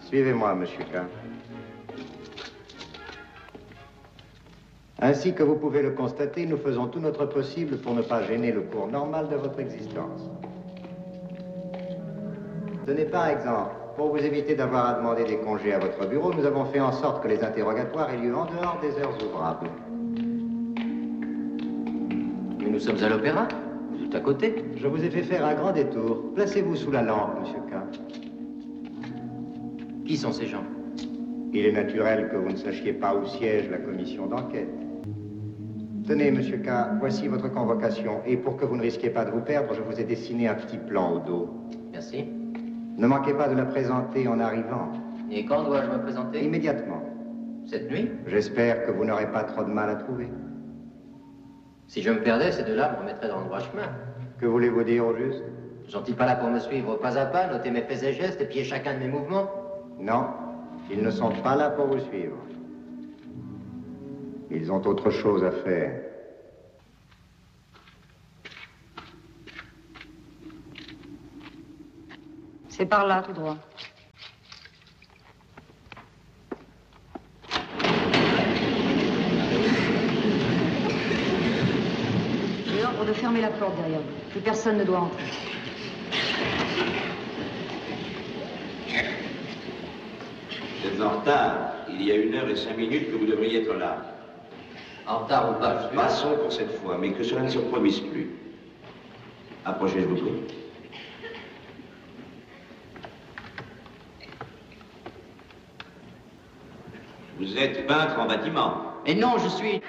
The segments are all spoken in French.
Suivez-moi, monsieur K. Ainsi que vous pouvez le constater, nous faisons tout notre possible pour ne pas gêner le cours normal de votre existence. Tenez par exemple, pour vous éviter d'avoir à demander des congés à votre bureau, nous avons fait en sorte que les interrogatoires aient lieu en dehors des heures ouvrables. Mais nous sommes à l'opéra, tout à côté. Je vous ai fait faire un grand détour. Placez-vous sous la lampe, monsieur K. Qui sont ces gens? Il est naturel que vous ne sachiez pas où siège la commission d'enquête. Tenez, monsieur K, voici votre convocation. Et pour que vous ne risquiez pas de vous perdre, je vous ai dessiné un petit plan au dos. Merci. Ne manquez pas de la présenter en arrivant. Et quand dois-je me présenter? Immédiatement. Cette nuit? J'espère que vous n'aurez pas trop de mal à trouver. Si je me perdais, ces deux-là me remettraient dans le droit chemin. Que voulez-vous dire au juste? Sont-ils pas là pour me suivre pas à pas, noter mes faits et gestes, épier chacun de mes mouvements? Non, ils ne sont pas là pour vous suivre. Ils ont autre chose à faire. C'est par là, tout droit. J'ai l'ordre de fermer la porte derrière vous. Plus personne ne doit entrer. Vous êtes en retard. Il y a 1 heure et 5 minutes que vous devriez être là. En retard ou pas, je suis là. Passons pour cette fois, mais que cela ne se reproduise plus. Approchez, je vous prie. Vous êtes peintre en bâtiment. Et non, je suis...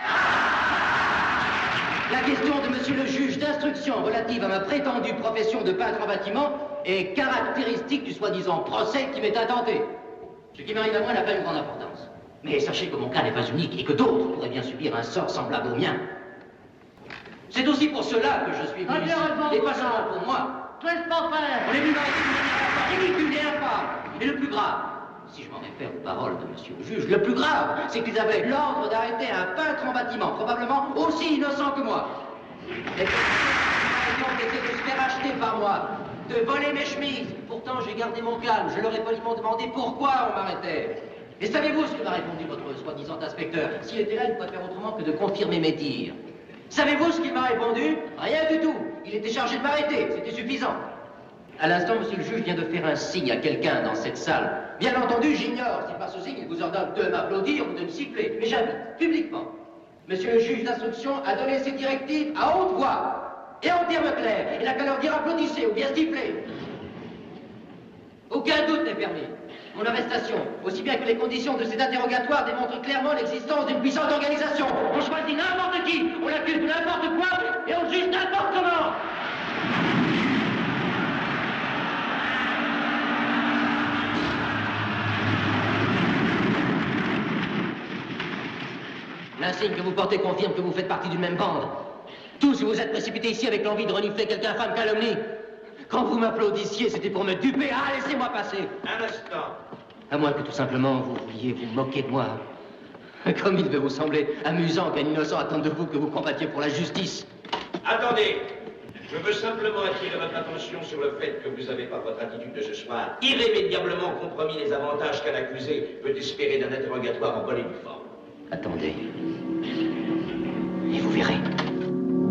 La question de monsieur le juge d'instruction relative à ma prétendue profession de peintre en bâtiment est caractéristique du soi-disant procès qui m'est intenté. Ce qui m'arrive à moi n'a pas une grande importance. Mais sachez que mon cas n'est pas unique et que d'autres pourraient bien subir un sort semblable au mien. C'est aussi pour cela que je suis venu ici, et pas seulement pour moi. On est venu m'arrêter de manière ridicule et infâme. Et le plus grave, si je m'en réfère aux paroles de monsieur le juge, le plus grave, c'est qu'ils avaient l'ordre d'arrêter un peintre en bâtiment, probablement aussi innocent que moi. Et que était de se faire acheter par moi, de voler mes chemises. Pourtant, j'ai gardé mon calme. Je leur ai poliment demandé pourquoi on m'arrêtait. Et savez-vous ce que m'a répondu votre soi-disant inspecteur? S'il était là, il ne pourrait faire autrement que de confirmer mes dires. Savez-vous ce qu'il m'a répondu? Rien du tout. Il était chargé de m'arrêter. C'était suffisant. À l'instant, monsieur le juge vient de faire un signe à quelqu'un dans cette salle. Bien entendu, j'ignore si par ce signe, il vous ordonne de m'applaudir ou de me siffler. Mais j'invite, publiquement. Monsieur le juge d'instruction a donné ses directives à haute voix et en termes clairs. Il n'a qu'à leur dire applaudissez ou bien sifflez. Aucun doute n'est permis. Mon arrestation, aussi bien que les conditions de cet interrogatoire, démontrent clairement l'existence d'une puissante organisation. On choisit n'importe qui, on l'accuse de n'importe quoi et on le juge n'importe comment. L'insigne que vous portez confirme que vous faites partie d'une même bande. Tous vous êtes précipités ici avec l'envie de renifler quelque infâme calomnie. Quand vous m'applaudissiez, c'était pour me duper. Ah, laissez-moi passer. Un instant. À moins que tout simplement vous vouliez vous moquer de moi. Comme il devait vous sembler amusant qu'un innocent attende de vous que vous combattiez pour la justice. Attendez. Je veux simplement attirer votre attention sur le fait que vous avez, par votre attitude de ce soir, irrémédiablement compromis les avantages qu'un accusé peut espérer d'un interrogatoire en bonne et due forme. Attendez. Et vous verrez.